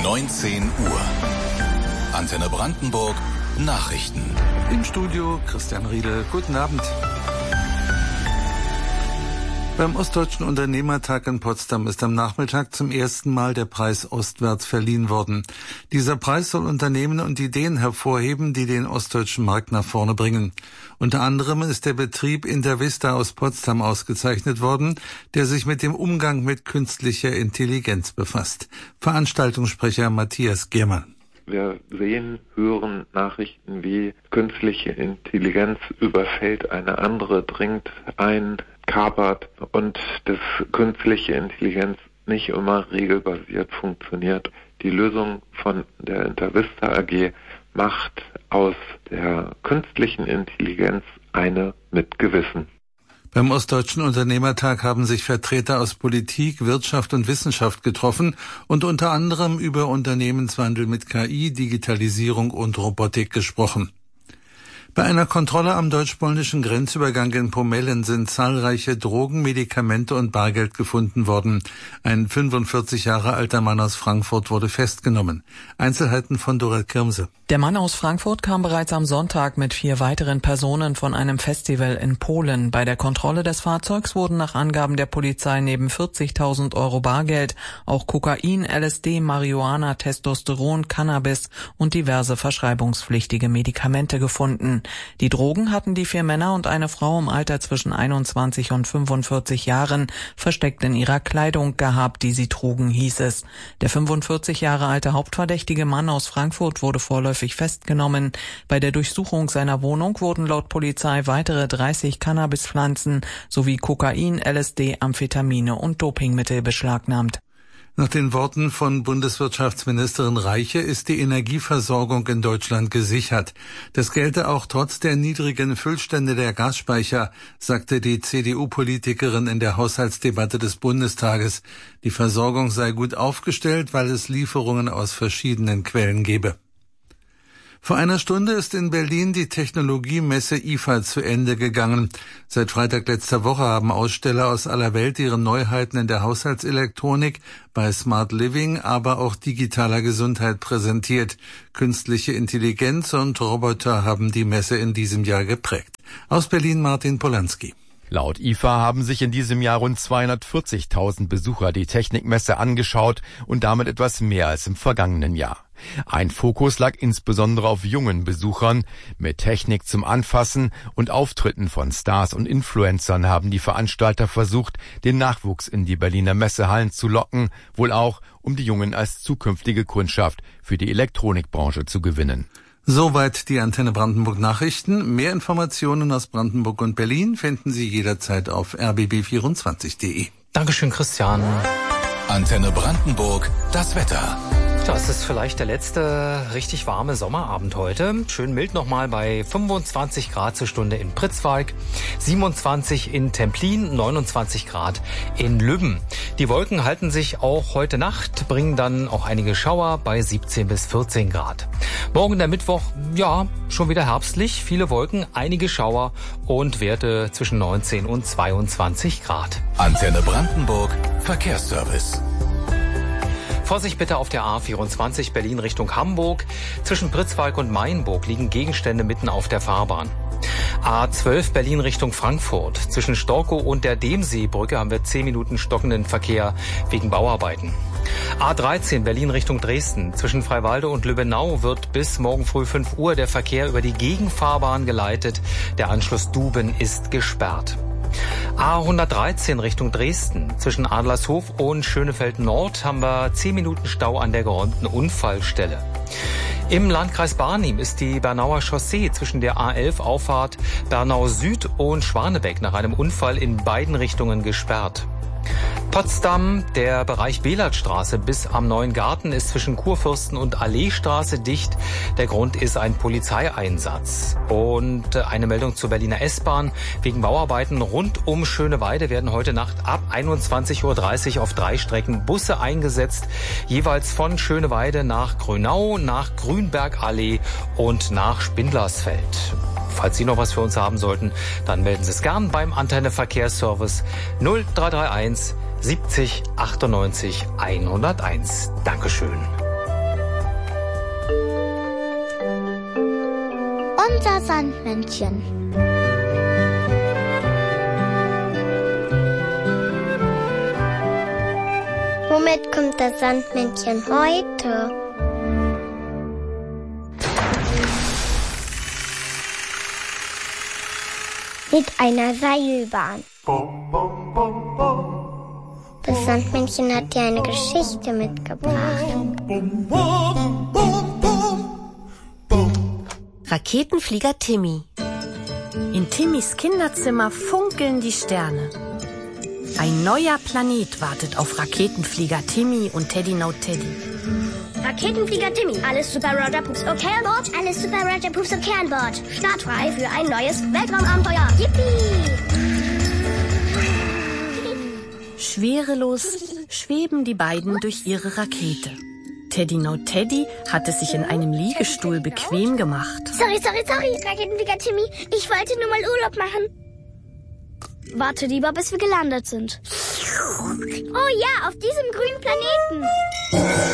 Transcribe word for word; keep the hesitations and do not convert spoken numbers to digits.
neunzehn Uhr. Antenne Brandenburg Nachrichten. Im Studio Christian Riedel. Guten Abend. Beim Ostdeutschen Unternehmertag in Potsdam ist am Nachmittag zum ersten Mal der Preis Ostwärts verliehen worden. Dieser Preis soll Unternehmen und Ideen hervorheben, die den ostdeutschen Markt nach vorne bringen. Unter anderem ist der Betrieb Intervista aus Potsdam ausgezeichnet worden, der sich mit dem Umgang mit künstlicher Intelligenz befasst. Veranstaltungssprecher Matthias Giermann. Wir sehen, hören Nachrichten wie künstliche Intelligenz überfällt eine andere, dringt ein, kapert und dass künstliche Intelligenz nicht immer regelbasiert funktioniert. Die Lösung von der Intervista A G macht aus der künstlichen Intelligenz eine mit Gewissen. Beim Ostdeutschen Unternehmertag haben sich Vertreter aus Politik, Wirtschaft und Wissenschaft getroffen und unter anderem über Unternehmenswandel mit K I, Digitalisierung und Robotik gesprochen. Bei einer Kontrolle am deutsch-polnischen Grenzübergang in Pomellen sind zahlreiche Drogen, Medikamente und Bargeld gefunden worden. Ein fünfundvierzig Jahre alter Mann aus Frankfurt wurde festgenommen. Einzelheiten von Dorel Kirmse. Der Mann aus Frankfurt kam bereits am Sonntag mit vier weiteren Personen von einem Festival in Polen. Bei der Kontrolle des Fahrzeugs wurden nach Angaben der Polizei neben vierzigtausend Euro Bargeld auch Kokain, L S D, Marihuana, Testosteron, Cannabis und diverse verschreibungspflichtige Medikamente gefunden. Die Drogen hatten die vier Männer und eine Frau im Alter zwischen einundzwanzig und fünfundvierzig Jahren versteckt in ihrer Kleidung gehabt, die sie trugen, hieß es. Der fünfundvierzig Jahre alte hauptverdächtige Mann aus Frankfurt wurde vorläufig festgenommen. Bei der Durchsuchung seiner Wohnung wurden laut Polizei weitere dreißig Cannabispflanzen sowie Kokain, L S D, Amphetamine und Dopingmittel beschlagnahmt. Nach den Worten von Bundeswirtschaftsministerin Reiche ist die Energieversorgung in Deutschland gesichert. Das gelte auch trotz der niedrigen Füllstände der Gasspeicher, sagte die C D U-Politikerin in der Haushaltsdebatte des Bundestages. Die Versorgung sei gut aufgestellt, weil es Lieferungen aus verschiedenen Quellen gebe. Vor einer Stunde ist in Berlin die Technologiemesse I F A zu Ende gegangen. Seit Freitag letzter Woche haben Aussteller aus aller Welt ihre Neuheiten in der Haushaltselektronik, bei Smart Living, aber auch digitaler Gesundheit präsentiert. Künstliche Intelligenz und Roboter haben die Messe in diesem Jahr geprägt. Aus Berlin Martin Polanski. Laut I F A haben sich in diesem Jahr rund zweihundertvierzigtausend Besucher die Technikmesse angeschaut und damit etwas mehr als im vergangenen Jahr. Ein Fokus lag insbesondere auf jungen Besuchern. Mit Technik zum Anfassen und Auftritten von Stars und Influencern haben die Veranstalter versucht, den Nachwuchs in die Berliner Messehallen zu locken, wohl auch, um die Jungen als zukünftige Kundschaft für die Elektronikbranche zu gewinnen. Soweit die Antenne Brandenburg Nachrichten. Mehr Informationen aus Brandenburg und Berlin finden Sie jederzeit auf r b b vierundzwanzig punkt d e. Dankeschön, Christian. Antenne Brandenburg, das Wetter. Ja, es ist vielleicht der letzte richtig warme Sommerabend heute. Schön mild nochmal bei fünfundzwanzig Grad zur Stunde in Pritzwalk, siebenundzwanzig in Templin, neunundzwanzig Grad in Lübben. Die Wolken halten sich auch heute Nacht, bringen dann auch einige Schauer bei siebzehn bis vierzehn Grad. Morgen der Mittwoch, ja, schon wieder herbstlich, viele Wolken, einige Schauer und Werte zwischen neunzehn und zweiundzwanzig Grad. Antenne Brandenburg, Verkehrsservice. Vorsicht bitte auf der A vierundzwanzig Berlin Richtung Hamburg. Zwischen Pritzwalk und Mainburg liegen Gegenstände mitten auf der Fahrbahn. A zwölf Berlin Richtung Frankfurt. Zwischen Storkow und der Demseebrücke haben wir zehn Minuten stockenden Verkehr wegen Bauarbeiten. A dreizehn Berlin Richtung Dresden. Zwischen Freiwalde und Lübbenau wird bis morgen früh fünf Uhr der Verkehr über die Gegenfahrbahn geleitet. Der Anschluss Duben ist gesperrt. A hundertdreizehn Richtung Dresden. Zwischen Adlershof und Schönefeld Nord haben wir zehn Minuten Stau an der geräumten Unfallstelle. Im Landkreis Barnim ist die Bernauer Chaussee zwischen der A elf Auffahrt Bernau Süd und Schwanebeck nach einem Unfall in beiden Richtungen gesperrt. Potsdam, der Bereich Belatstraße bis am Neuen Garten ist zwischen Kurfürsten und Alleestraße dicht. Der Grund ist ein Polizeieinsatz. Und eine Meldung zur Berliner S-Bahn. Wegen Bauarbeiten rund um Schöneweide werden heute Nacht ab einundzwanzig Uhr dreißig auf drei Strecken Busse eingesetzt. Jeweils von Schöneweide nach Grünau, nach Grünbergallee und nach Spindlersfeld. Falls Sie noch was für uns haben sollten, dann melden Sie es gern beim Antenne Verkehrsservice null drei drei eins siebzig achtundneunzig hunderteins. Dankeschön. unser Sandmännchen. Womit kommt das Sandmännchen heute? Mit einer Seilbahn. Das Sandmännchen hat dir eine Geschichte mitgebracht. Raketenflieger Timmy. In Timmys Kinderzimmer funkeln die Sterne. Ein neuer Planet wartet auf Raketenflieger Timmy und Teddy No Teddy. Raketenflieger Timmy, alles Super Roger Pups okay an Bord? Alles Super Roger Pups okay an Bord. Startfrei für ein neues Weltraumabenteuer. Yippie! Schwerelos schweben die beiden durch ihre Rakete. Teddy No Teddy hat es sich in einem Liegestuhl bequem gemacht. Sorry, sorry, sorry, Raketenflieger Timmy. Ich wollte nur mal Urlaub machen. Warte lieber, bis wir gelandet sind. Oh ja, auf diesem grünen Planeten.